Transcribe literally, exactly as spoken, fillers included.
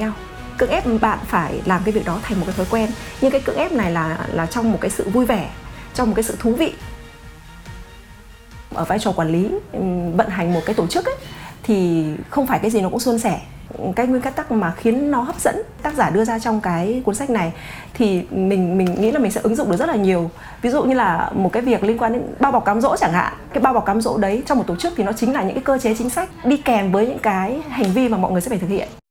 nhau. Cưỡng ép bạn phải làm cái việc đó thành một cái thói quen, nhưng cái cưỡng ép này là là trong một cái sự vui vẻ, trong một cái sự thú vị. Ở vai trò quản lý, vận hành một cái tổ chức ấy, thì không phải cái gì nó cũng suôn sẻ. Cái nguyên tắc mà khiến nó hấp dẫn tác giả đưa ra trong cái cuốn sách này thì mình mình nghĩ là mình sẽ ứng dụng được rất là nhiều. Ví dụ như là một cái việc liên quan đến bao bọc cám dỗ chẳng hạn. Cái bao bọc cám dỗ đấy trong một tổ chức thì nó chính là những cái cơ chế chính sách đi kèm với những cái hành vi mà mọi người sẽ phải thực hiện.